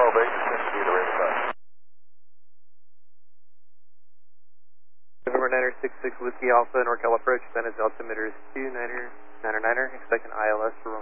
elevation, descend to the radar 5. November 966 Whiskey Alpha, NorCal approach, San Altimeter is 2, Niner, expect an ILS for